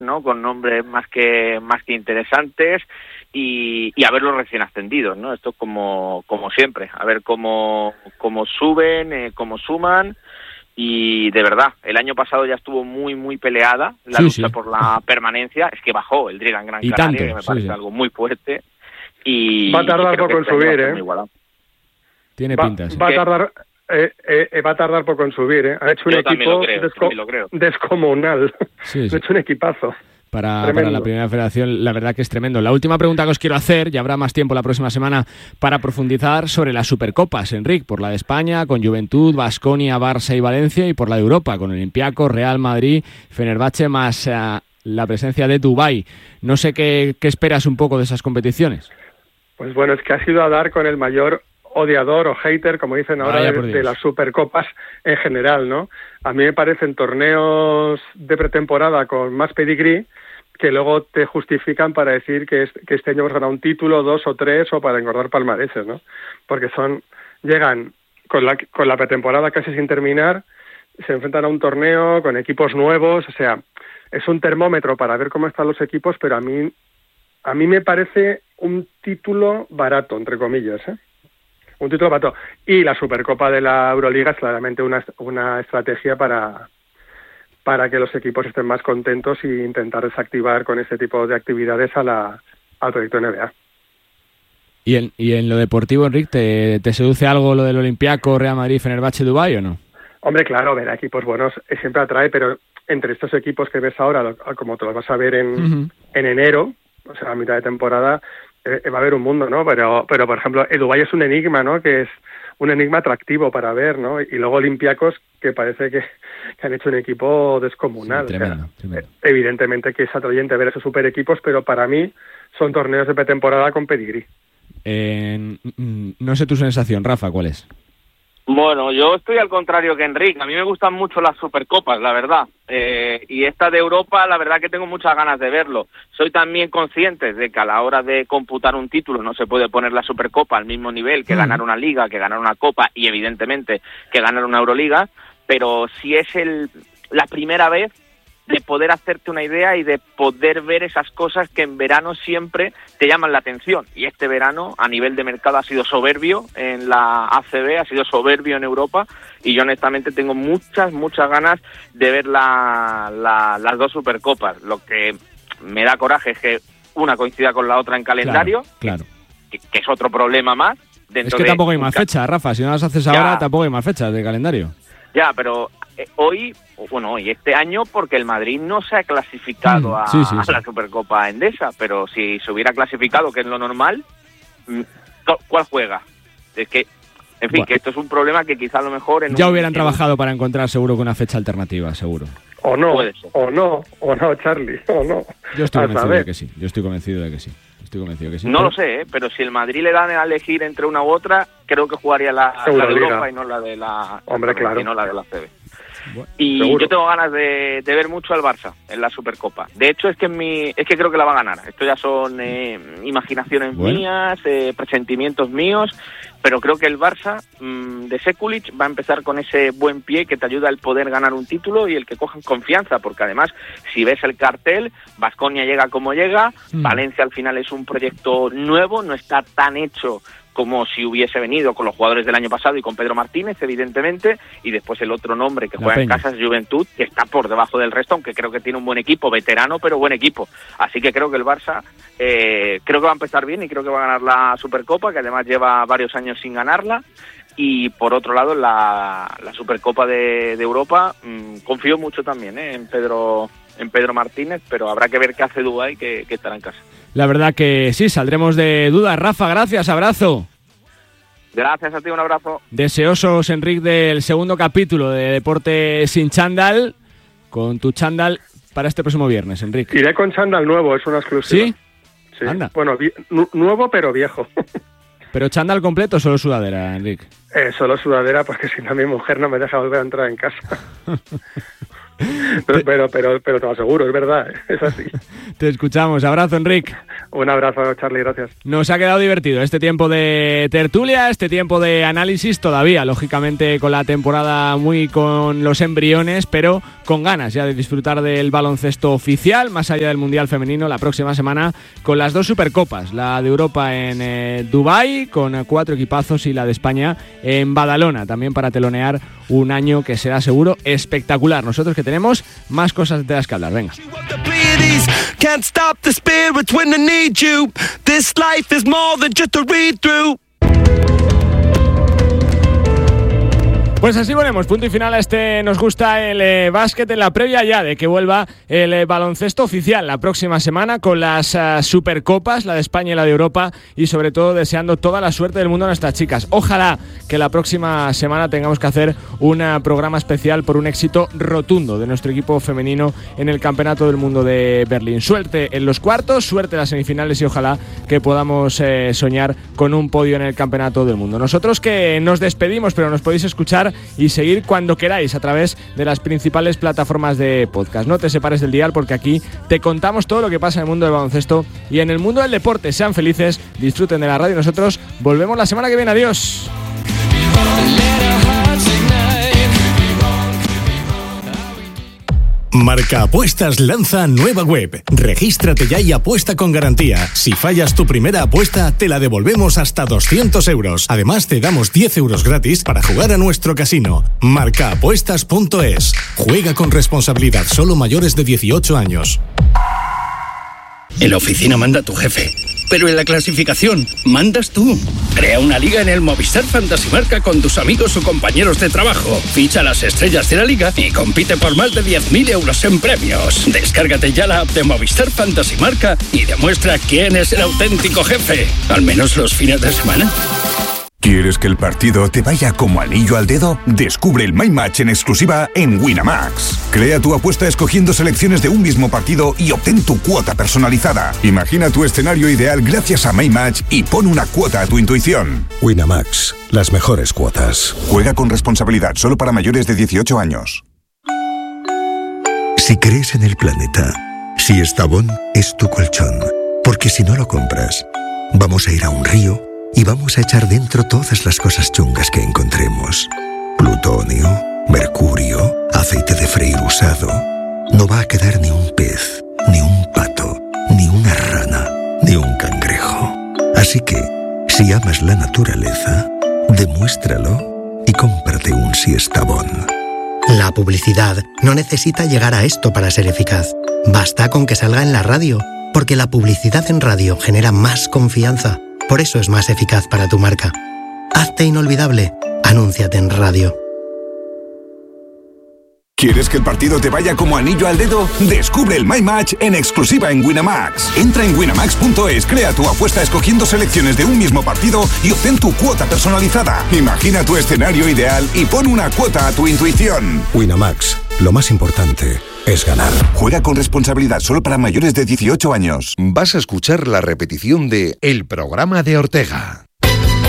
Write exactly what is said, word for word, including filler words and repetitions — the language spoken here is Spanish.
¿no? Con nombres más que más que interesantes y, y a ver los recién ascendidos, ¿no? Esto como como siempre, a ver cómo cómo suben, eh, cómo suman. Y de verdad, el año pasado ya estuvo muy, muy peleada la sí, lucha sí. por la permanencia. Es que bajó el Drigan Gran y Canaria, tanto, que me sí, parece sí. algo muy fuerte. Y va a tardar y creo poco en este año subir, va a ser ¿eh? muy igualado. Tiene Va, pinta, sí. va a tardar... Eh, eh, va a tardar poco en subir, ¿eh? Ha hecho un Yo también equipo lo creo, desco- también lo creo. descomunal. Sí, sí. Ha hecho un equipazo. Para, para la primera federación, la verdad que es tremendo. La última pregunta que os quiero hacer, y habrá más tiempo la próxima semana para profundizar sobre las Supercopas, Enric, por la de España, con Juventud, Baskonia, Barça y Valencia, y por la de Europa, con Olympiacos, Real Madrid, Fenerbahce, más uh, la presencia de Dubái. No sé qué, qué esperas un poco de esas competiciones. Pues bueno, es que ha sido a dar con el mayor odiador o hater, como dicen ahora, de, de las Supercopas en general, ¿no? A mí me parecen torneos de pretemporada con más pedigrí que luego te justifican para decir que, es, que este año hemos ganado un título, dos o tres, o para engordar palmareses, ¿no? Porque son, llegan con la, con la pretemporada casi sin terminar, se enfrentan a un torneo con equipos nuevos, o sea, es un termómetro para ver cómo están los equipos, pero a mí, a mí me parece un título barato, entre comillas, ¿eh? Un título barato. Y la Supercopa de la Euroliga es claramente una, una estrategia para... para que los equipos estén más contentos e intentar desactivar con este tipo de actividades a la, al proyecto N B A. ¿Y en, y en lo deportivo, Enric, ¿te, te seduce algo lo del Olympiacos, Real Madrid, Fenerbahce, Dubái o no? Hombre, claro, ver a equipos buenos siempre atrae, pero entre estos equipos que ves ahora, como te los vas a ver en, uh-huh. en enero, o sea, a mitad de temporada, eh, va a haber un mundo, ¿no? Pero, pero por ejemplo, el Dubái es un enigma, ¿no? Que es un enigma atractivo para ver, ¿no? Y luego Olympiacos, que parece que, que han hecho un equipo descomunal. Sí, tremendo, o sea, tremendo. Evidentemente que es atrayente ver esos super equipos, pero para mí son torneos de pretemporada con pedigrí. Eh, no sé tu sensación, Rafa, ¿cuál es? Bueno, yo estoy al contrario que Enric. A mí me gustan mucho las Supercopas, la verdad. Eh, y esta de Europa, la verdad que tengo muchas ganas de verlo. Soy también consciente de que a la hora de computar un título no se puede poner la Supercopa al mismo nivel que mm. ganar una Liga, que ganar una Copa y evidentemente que ganar una Euroliga. Pero si es el, la primera vez de poder hacerte una idea y de poder ver esas cosas que en verano siempre te llaman la atención. Y este verano, a nivel de mercado, ha sido soberbio en la A C B, ha sido soberbio en Europa, y yo honestamente tengo muchas, muchas ganas de ver la, la, las dos Supercopas. Lo que me da coraje es que una coincida con la otra en calendario, claro, claro. Que, que es otro problema más. Es que tampoco hay más fechas, Rafa, si no las haces ya. ahora tampoco hay más fechas de calendario. Ya, pero eh, hoy, bueno, hoy este año, porque el Madrid no se ha clasificado mm, a, sí, sí, sí. a la Supercopa Endesa, pero si se hubiera clasificado, que es lo normal, ¿cuál juega? Es que, en fin, bueno. que esto es un problema que quizá a lo mejor... En ya un, hubieran en trabajado un... para encontrar seguro que una fecha alternativa, seguro. O no, o no, o no, Charlie, o no. Yo estoy convencido de que sí, yo estoy convencido de que sí. Estoy convencido que sí. No pero... lo sé, ¿eh? Pero si el Madrid le dan a elegir entre una u otra, creo que jugaría la, la de Europa y no la de la, Hombre, claro. y no la de la C B. Bueno, y seguro. Yo tengo ganas de, de ver mucho al Barça en la Supercopa. De hecho, es que en mi, es que creo que la va a ganar. Esto ya son eh, imaginaciones bueno. mías, eh, presentimientos míos, pero creo que el Barça mmm, de Sekulic va a empezar con ese buen pie que te ayuda el poder ganar un título y el que cojan confianza, porque además, si ves el cartel, Baskonia llega como llega, mm. Valencia al final es un proyecto nuevo, no está tan hecho como si hubiese venido con los jugadores del año pasado y con Pedro Martínez, evidentemente, y después el otro nombre que juega en casa es Juventud, que está por debajo del resto, aunque creo que tiene un buen equipo, veterano, pero buen equipo. Así que creo que el Barça, eh, creo que va a empezar bien y creo que va a ganar la Supercopa, que además lleva varios años sin ganarla. Y por otro lado, la, la Supercopa de, de Europa, mmm, confío mucho también eh, en Pedro en Pedro Martínez, pero habrá que ver qué hace Dubái, que, que estará en casa. La verdad que sí, saldremos de dudas. Rafa, gracias, abrazo. Gracias a ti, un abrazo. Deseosos, Enric, del segundo capítulo de Deporte sin Chándal, con tu chándal para este próximo viernes, Enric. Iré con chándal nuevo, es una exclusiva. ¿Sí? Sí. Anda. Bueno, vi- nu- nuevo pero viejo. ¿Pero chándal completo o solo sudadera, Enric? Eh, solo sudadera, porque si no mi mujer no me deja volver a entrar en casa. pero, pero, pero, pero te lo aseguro, es verdad, es así. Te escuchamos. Abrazo, Enric. Un abrazo, Charlie, gracias. Nos ha quedado divertido este tiempo de tertulia, este tiempo de análisis todavía, lógicamente con la temporada muy con los embriones, pero con ganas ya de disfrutar del baloncesto oficial, más allá del Mundial Femenino, la próxima semana con las dos Supercopas, la de Europa en eh, Dubái, con cuatro equipazos, y la de España en Badalona, también para telonear un año que será seguro espectacular. Nosotros que tenemos más cosas de las que hablar, venga. Can't stop the spirit when I need you. This life is more than just a read through. Pues así ponemos punto y final a este Nos Gusta el eh, Básquet, en la previa ya de que vuelva el eh, baloncesto oficial la próxima semana con las uh, Supercopas, la de España y la de Europa, y sobre todo deseando toda la suerte del mundo a nuestras chicas. Ojalá que la próxima semana tengamos que hacer un uh, programa especial por un éxito rotundo de nuestro equipo femenino en el Campeonato del Mundo de Berlín. Suerte en los cuartos, suerte en las semifinales, y ojalá que podamos eh, soñar con un podio en el Campeonato del Mundo. Nosotros que nos despedimos, pero nos podéis escuchar y seguir cuando queráis a través de las principales plataformas de podcast. No te separes del dial, porque aquí te contamos todo lo que pasa en el mundo del baloncesto y en el mundo del deporte. Sean felices, disfruten de la radio. Nosotros volvemos la semana que viene. Adiós. Marca Apuestas lanza nueva web. Regístrate ya y apuesta con garantía. Si fallas tu primera apuesta, te la devolvemos hasta doscientos euros. Además, te damos diez euros gratis para jugar a nuestro casino. marca apuestas punto es. Juega con responsabilidad. Solo mayores de dieciocho años. En la oficina manda tu jefe, pero en la clasificación mandas tú. Crea una liga en el Movistar Fantasy Marca con tus amigos o compañeros de trabajo. Ficha las estrellas de la liga y compite por más de diez mil euros en premios. Descárgate ya la app de Movistar Fantasy Marca y demuestra quién es el auténtico jefe. Al menos los fines de semana. ¿Quieres que el partido te vaya como anillo al dedo? Descubre el My Match en exclusiva en Winamax. Crea tu apuesta escogiendo selecciones de un mismo partido y obtén tu cuota personalizada. Imagina tu escenario ideal gracias a My Match y pon una cuota a tu intuición. Winamax, las mejores cuotas. Juega con responsabilidad, solo para mayores de dieciocho años. Si crees en el planeta, si Estavón es tu colchón, porque si no lo compras, vamos a ir a un río y vamos a echar dentro todas las cosas chungas que encontremos. Plutonio, mercurio, aceite de freír usado. No va a quedar ni un pez, ni un pato, ni una rana, ni un cangrejo. Así que, si amas la naturaleza, demuéstralo y cómprate un Siestabón. La publicidad no necesita llegar a esto para ser eficaz. Basta con que salga en la radio, porque la publicidad en radio genera más confianza. Por eso es más eficaz para tu marca. Hazte inolvidable. Anúnciate en radio. ¿Quieres que el partido te vaya como anillo al dedo? Descubre el My Match en exclusiva en Winamax. Entra en winamax punto es, crea tu apuesta escogiendo selecciones de un mismo partido y obtén tu cuota personalizada. Imagina tu escenario ideal y pon una cuota a tu intuición. Winamax, lo más importante es ganar. Juega con responsabilidad, solo para mayores de dieciocho años. Vas a escuchar la repetición de El programa de Ortega.